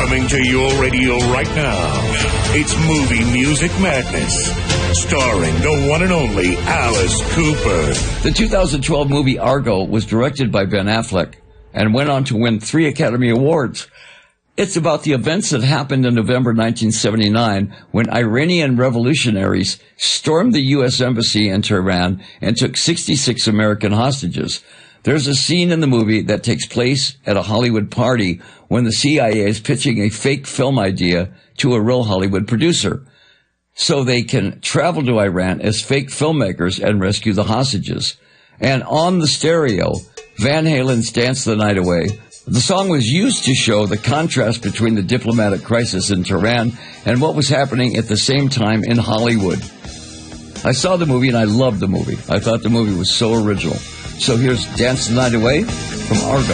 Coming to your radio right now, it's Movie Music Madness, starring the one and only Alice Cooper. The 2012 movie Argo was directed by Ben Affleck and went on to win 3 Academy Awards. It's about the events that happened in November 1979 when Iranian revolutionaries stormed the U.S. Embassy in Tehran and took 66 American hostages. There's a scene in the movie that takes place at a Hollywood party when the CIA is pitching a fake film idea to a real Hollywood producer, so they can travel to Iran as fake filmmakers and rescue the hostages. And on the stereo, Van Halen's Dance the Night Away. The song was used to show the contrast between the diplomatic crisis in Tehran and what was happening at the same time in Hollywood. I saw the movie and I loved the movie. I thought the movie was so original. So here's Dance the Night Away from Argo.